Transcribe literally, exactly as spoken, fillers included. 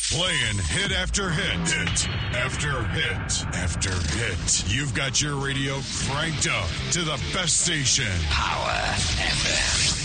Playing hit after hit, hit after hit after hit. You've got your radio cranked up to the best station. Power F M.